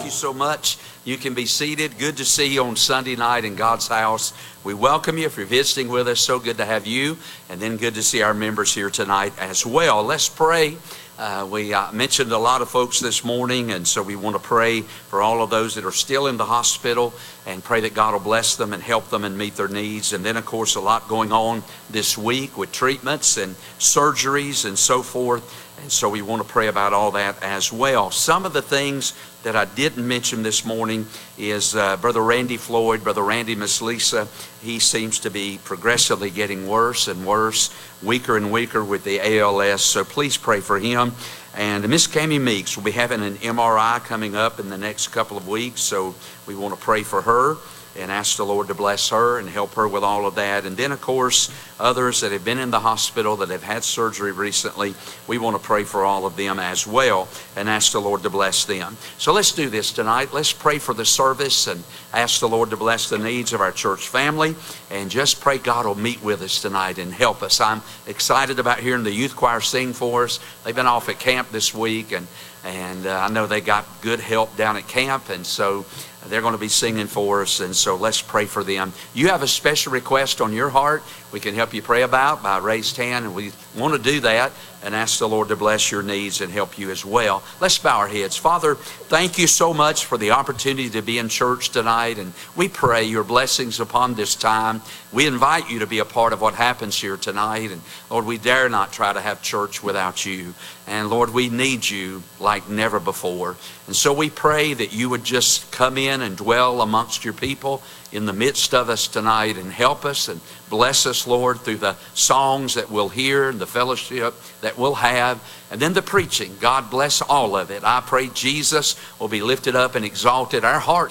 you so much. You can be seated. Good to see you on Sunday night in God's house. We welcome you. If you're visiting with us, so good to have you. And then good to see our members here tonight as well. Let's pray. We mentioned a lot of folks this morning, and so we want to pray for all of those that are still in the hospital and pray that God will bless them and help them and meet their needs. And then, of course, a lot going on this week with treatments and surgeries and so forth. And so we want to pray about all that as well. Some of the things that I didn't mention this morning is Brother Randy Floyd, Brother Randy, Miss Lisa. He seems to be progressively getting worse and worse, weaker and weaker with the ALS. So please pray for him. And Miss Cammie Meeks will be having an MRI coming up in the next couple of weeks. So we want to pray for her and ask the Lord to bless her and help her with all of that. And then, of course, others that have been in the hospital, that have had surgery recently, we want to pray for all of them as well and ask the Lord to bless them. So let's do this tonight. Let's pray for the service and ask the Lord to bless the needs of our church family, and just pray God will meet with us tonight and help us. I'm excited about hearing the youth choir sing for us. They've been off at camp this week, and I know they got good help down at camp, and so they're going to be singing for us, and so let's pray for them. You have a special request on your heart we can help you pray about by raised hand, and we want to do that and ask the Lord to bless your needs and help you as well. Let's bow our heads. Father, thank you so much for the opportunity to be in church tonight, and we pray your blessings upon this time. We invite you to be a part of what happens here tonight, and Lord, we dare not try to have church without you. And Lord, we need you like never before. And so we pray that you would just come in and dwell amongst your people in the midst of us tonight and help us and bless us, Lord, through the songs that we'll hear and the fellowship that we'll have, and then the preaching. God bless all of it. I pray Jesus will be lifted up and exalted. Our hearts